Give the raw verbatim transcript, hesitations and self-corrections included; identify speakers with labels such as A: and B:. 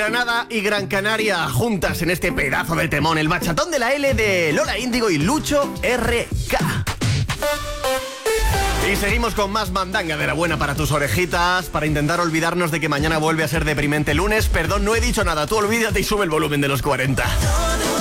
A: Granada y Gran Canaria juntas en este pedazo de temón, el bachatón de la L de Lola Índigo y Lucho R K. Y seguimos con más mandanga de la buena para tus orejitas, para intentar olvidarnos de que mañana vuelve a ser deprimente lunes. Perdón, no he dicho nada, tú olvídate y sube el volumen de los cuarenta.